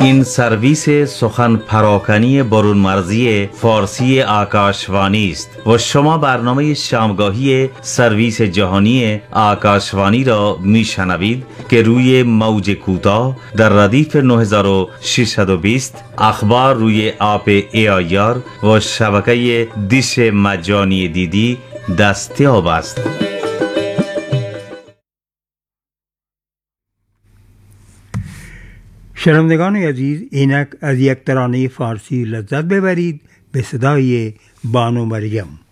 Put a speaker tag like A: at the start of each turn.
A: این سرویس سخن پراکنی برون مرزی فارسی آکاشوانی است و شما برنامه شامگاهی سرویس جهانی آکاشوانی را میشنوید که روی موج کوتاه در ردیف 9620 اخبار روی آپ AIR و شبکه دیش مجانی دیدی دستیاب است.
B: شنوندگان عزیز، اینک از یک ترانه فارسی لذت ببرید به صدای بانو مریم.